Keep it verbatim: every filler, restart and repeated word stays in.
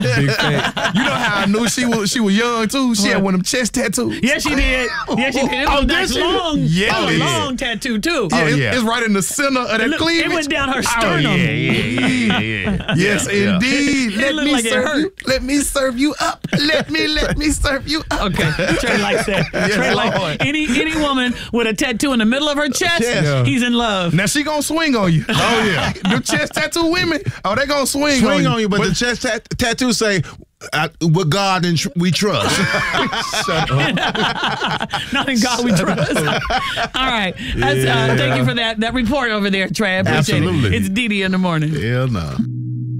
Big fact. You know how I knew she was she was young too? She had one of them chest tattoos. Yeah, she did. Yeah, she did. It was Oh, a did nice she? long, Yeah, oh, it long tattoo too. Yeah, Oh, it- yeah. it's right in the center of that Look, cleavage. it went down her Oh, sternum. yeah, yeah, yeah, yeah, yeah. Yes, Yeah, indeed. It Let looked me like it serve hurt. you. Let me serve you up. Let me let me serve you up. Okay, Trey likes that. Yes, Trey Lord. like any any woman with a tattoo in the middle of her chest, Yeah. he's in love. Now she gonna swing on you. Oh, yeah. The chest tattoo women, oh, they gonna swing, Swing on on you, but, the chest tat- tattoo say, I, with God and tr- we trust. Shut up. Not in God we trust. All right, That's, uh, thank you for that that report over there, Trey. I appreciate Absolutely. it. It's Dee Dee in the morning. Hell no.